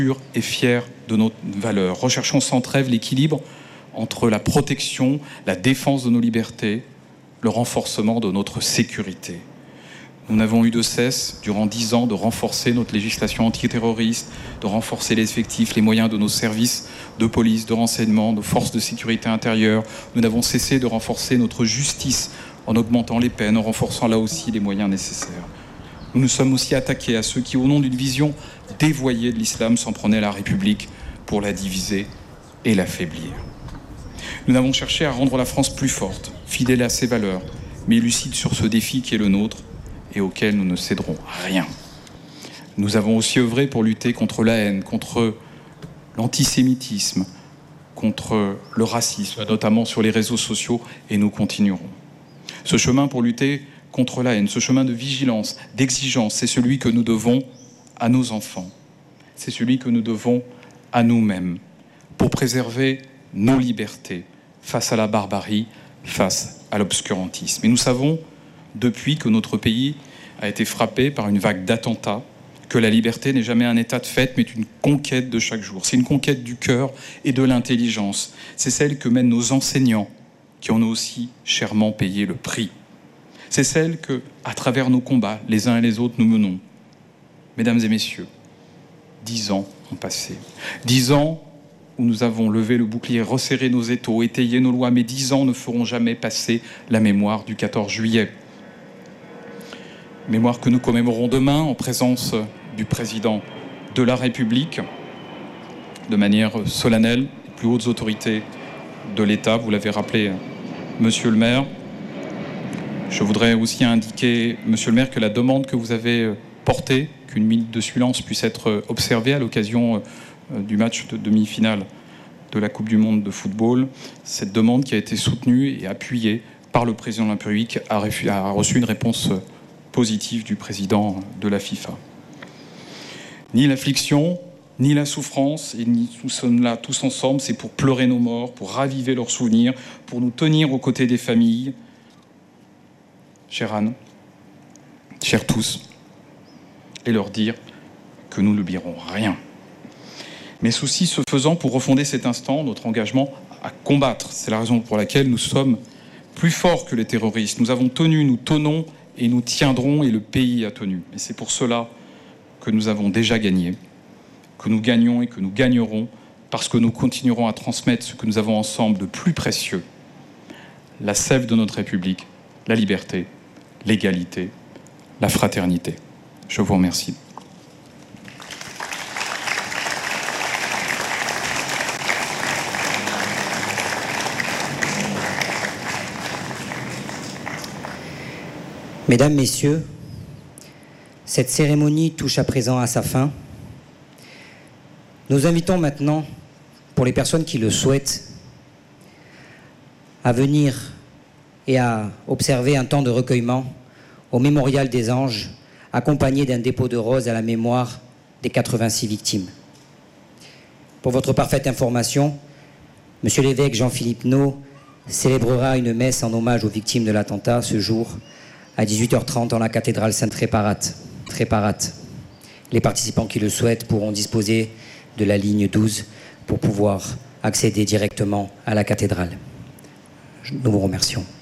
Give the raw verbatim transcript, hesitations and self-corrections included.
et fiers de nos valeurs. Recherchons sans trêve l'équilibre entre la protection, la défense de nos libertés, le renforcement de notre sécurité. Nous n'avons eu de cesse, durant dix ans, de renforcer notre législation antiterroriste, de renforcer les effectifs, les moyens de nos services de police, de renseignement, nos forces de sécurité intérieure. Nous n'avons cessé de renforcer notre justice en augmentant les peines, en renforçant là aussi les moyens nécessaires. Nous nous sommes aussi attaqués à ceux qui, au nom d'une vision dévoyée de l'islam, s'en prenaient à la République pour la diviser et l'affaiblir. Nous avons cherché à rendre la France plus forte, fidèle à ses valeurs, mais lucide sur ce défi qui est le nôtre et auquel nous ne céderons rien. Nous avons aussi œuvré pour lutter contre la haine, contre l'antisémitisme, contre le racisme, notamment sur les réseaux sociaux, et nous continuerons. Ce chemin pour lutter contre la haine, ce chemin de vigilance, d'exigence, c'est celui que nous devons à nos enfants. C'est celui que nous devons à nous-mêmes, pour préserver nos libertés face à la barbarie, face à l'obscurantisme. Et nous savons, depuis que notre pays a été frappé par une vague d'attentats, que la liberté n'est jamais un état de fait, mais une conquête de chaque jour. C'est une conquête du cœur et de l'intelligence. C'est celle que mènent nos enseignants, qui en ont aussi chèrement payé le prix. C'est celle que, à travers nos combats, les uns et les autres, nous menons. Mesdames et messieurs, dix ans ont passé. Dix ans où nous avons levé le bouclier, resserré nos étaux, étayé nos lois, mais dix ans ne feront jamais passer la mémoire du quatorze juillet. Mémoire que nous commémorons demain en présence du président de la République, de manière solennelle, les plus hautes autorités de l'État. Vous l'avez rappelé, monsieur le maire. Je voudrais aussi indiquer, monsieur le maire, que la demande que vous avez portée, qu'une minute de silence puisse être observée à l'occasion du match de demi-finale de la Coupe du Monde de football, cette demande qui a été soutenue et appuyée par le président de la République a reçu une réponse positive du président de la FIFA. Ni l'affliction, ni la souffrance, et nous sommes là tous ensemble, c'est pour pleurer nos morts, pour raviver leurs souvenirs, pour nous tenir aux côtés des familles. Chère Anne, chers tous, et leur dire que nous n'oublierons rien. Mais souci se faisant, pour refonder cet instant, notre engagement à combattre. C'est la raison pour laquelle nous sommes plus forts que les terroristes. Nous avons tenu, nous tenons et nous tiendrons, et le pays a tenu. Et c'est pour cela que nous avons déjà gagné, que nous gagnons et que nous gagnerons, parce que nous continuerons à transmettre ce que nous avons ensemble de plus précieux, la sève de notre République, la liberté, l'égalité, la fraternité. Je vous remercie. Mesdames, Messieurs, cette cérémonie touche à présent à sa fin. Nous invitons maintenant, pour les personnes qui le souhaitent, à venir et à observer un temps de recueillement au Mémorial des Anges, accompagné d'un dépôt de roses à la mémoire des quatre-vingt-six victimes. Pour votre parfaite information, Monsieur l'évêque Jean-Philippe Naud célébrera une messe en hommage aux victimes de l'attentat ce jour à dix-huit heures trente dans la cathédrale Sainte-Réparate. Réparate. Les participants qui le souhaitent pourront disposer de la ligne douze pour pouvoir accéder directement à la cathédrale. Nous vous remercions.